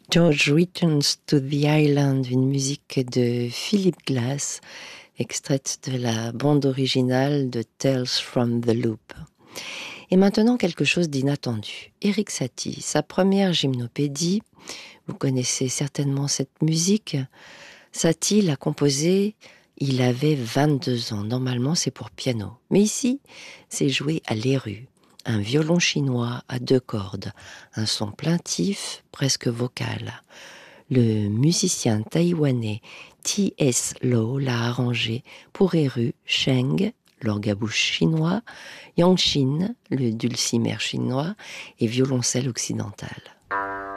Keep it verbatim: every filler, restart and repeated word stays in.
George Returns to the Island, une musique de Philip Glass, extraite de la bande originale de Tales from the Loop. Et maintenant, quelque chose d'inattendu. Erik Satie, sa première gymnopédie, vous connaissez certainement cette musique. Satie l'a composée, il avait vingt-deux ans. Normalement, c'est pour piano. Mais ici, c'est joué à l'érhu. Un violon chinois à deux cordes, un son plaintif, presque vocal. Le musicien taïwanais T S Low l'a arrangé pour érhu, sheng, l'orgue à bouche chinois, yangqin, le dulcimer chinois, et violoncelle occidental.